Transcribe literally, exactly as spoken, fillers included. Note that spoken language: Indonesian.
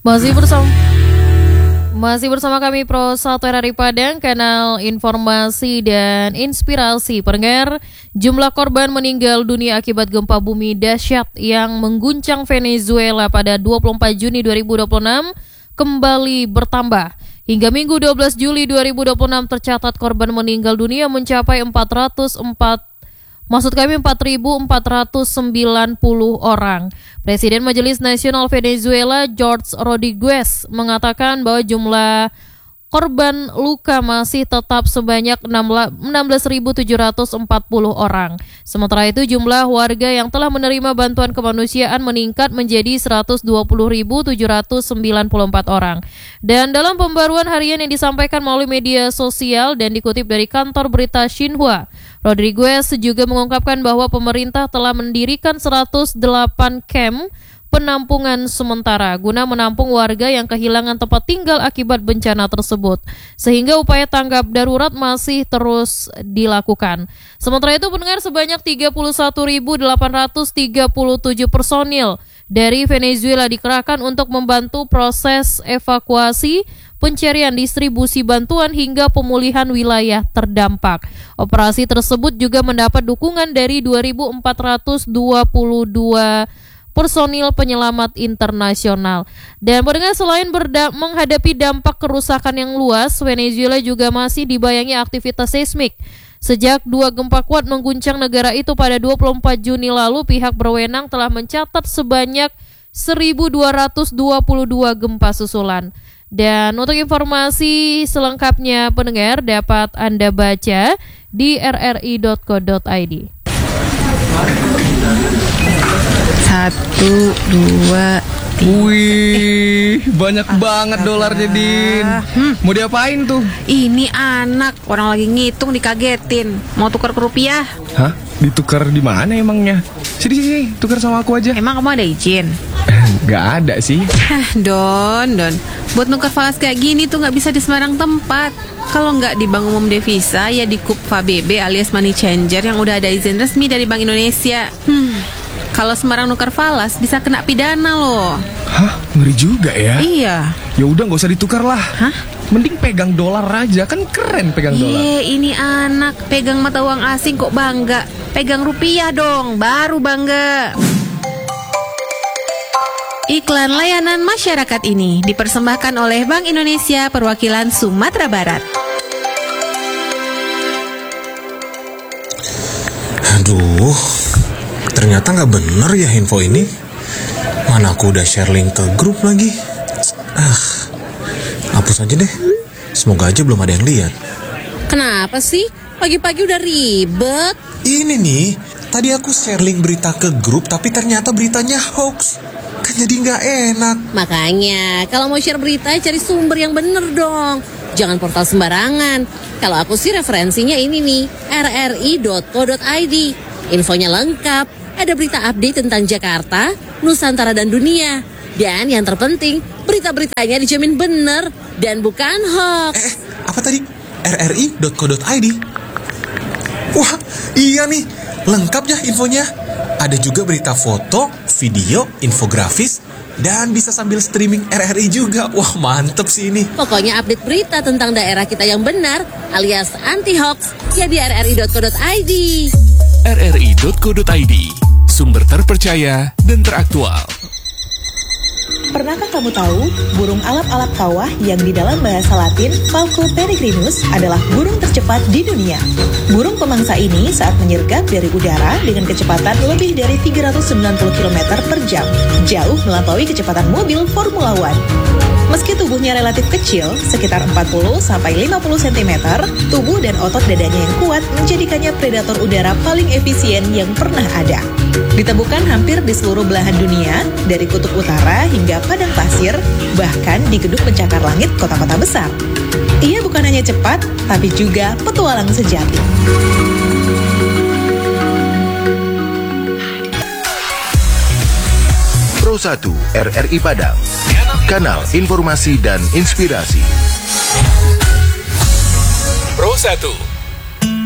Masih bersama Masih bersama kami Pro satu R R I Padang, kanal informasi dan inspirasi. Pendengar, jumlah korban meninggal dunia akibat gempa bumi dahsyat yang mengguncang Venezuela pada dua puluh empat Juni dua ribu dua puluh enam kembali bertambah. Hingga Minggu dua belas Juli dua ribu dua puluh enam tercatat korban meninggal dunia mencapai empat ratus empat Maksud kami empat ribu empat ratus sembilan puluh orang. Presiden Majelis Nasional Venezuela Jorge Rodriguez mengatakan bahwa jumlah korban luka masih tetap sebanyak enam belas ribu tujuh ratus empat puluh orang. Sementara itu jumlah warga yang telah menerima bantuan kemanusiaan meningkat menjadi seratus dua puluh ribu tujuh ratus sembilan puluh empat orang. Dan dalam pembaruan harian yang disampaikan melalui media sosial dan dikutip dari kantor berita Xinhua, Rodriguez juga mengungkapkan bahwa pemerintah telah mendirikan seratus delapan kamp penampungan sementara guna menampung warga yang kehilangan tempat tinggal akibat bencana tersebut, sehingga upaya tanggap darurat masih terus dilakukan. Sementara itu, pendengar, sebanyak tiga puluh satu ribu delapan ratus tiga puluh tujuh personil dari Venezuela dikerahkan untuk membantu proses evakuasi, pencarian, distribusi bantuan hingga pemulihan wilayah terdampak. Operasi tersebut juga mendapat dukungan dari dua ribu empat ratus dua puluh dua personil penyelamat internasional. Dan pendengar, selain berda- menghadapi dampak kerusakan yang luas, Venezuela juga masih dibayangi aktivitas seismik. Sejak dua gempa kuat mengguncang negara itu pada dua puluh empat Juni lalu, pihak berwenang telah mencatat sebanyak seribu dua ratus dua puluh dua gempa susulan. Dan untuk informasi selengkapnya, pendengar, dapat Anda baca di r r i dot co dot i d. Satu, dua, tiga. Wih, banyak banget dolarnya, Din. Hmm. Mau diapain tuh? Ini anak, orang lagi ngitung dikagetin. Mau tukar ke rupiah? Hah? Ditukar di mana emangnya? Sini, sini, tukar sama aku aja. Emang kamu ada izin? Gak ada sih. Hah, Don, Don. Buat nukar falas kayak gini tuh gak bisa di sembarang tempat. Kalau nggak di Bank Umum Devisa, ya di Kupfa B B alias Money Changer yang udah ada izin resmi dari Bank Indonesia. Hmm, kalau sembarang nukar falas bisa kena pidana loh. Hah? Ngeri juga ya? Iya. Ya udah, nggak usah ditukar lah. Hah? Mending pegang dolar aja, kan keren pegang dolar. Ye, ini anak pegang mata uang asing kok bangga. Pegang rupiah dong, baru bangga. Iklan layanan masyarakat ini dipersembahkan oleh Bank Indonesia Perwakilan Sumatera Barat. Aduh, ternyata nggak bener ya info ini. Mana aku udah share link ke grup lagi. Ah, hapus aja deh. Semoga aja belum ada yang lihat. Kenapa sih? Pagi-pagi udah ribet. Ini nih, tadi aku share link berita ke grup, tapi ternyata beritanya hoax. Kan jadi nggak enak. Makanya, kalau mau share berita, cari sumber yang bener dong. Jangan portal sembarangan. Kalau aku sih referensinya ini nih, r r i dot co dot i d. Infonya lengkap. Ada berita update tentang Jakarta, Nusantara, dan dunia. Dan yang terpenting, berita-beritanya dijamin bener dan bukan hoax. Eh, apa tadi? r r i dot co dot i d. Wah, iya nih. Lengkap ya infonya. Ada juga berita foto, video, infografis, dan bisa sambil streaming R R I juga. Wah, mantep sih ini. Pokoknya update berita tentang daerah kita yang benar alias anti-hoax ya di r r i dot co dot i d. r r i dot co dot i d, sumber terpercaya dan teraktual. Pernahkah kamu tahu burung alap-alap kawah yang di dalam bahasa Latin Falco peregrinus adalah burung tercepat di dunia? Burung pemangsa ini saat menyergap dari udara dengan kecepatan lebih dari tiga ratus sembilan puluh kilometer per jam, jauh melampaui kecepatan mobil Formula One. Meski tubuhnya relatif kecil, sekitar empat puluh sampai lima puluh sentimeter, tubuh dan otot dadanya yang kuat menjadikannya predator udara paling efisien yang pernah ada. Ditemukan hampir di seluruh belahan dunia, dari kutub utara hingga padang pasir, bahkan di gedung pencakar langit kota-kota besar. Ia bukan hanya cepat, tapi juga petualang sejati. Pro satu R R I Padang, kanal informasi dan inspirasi. Pro satu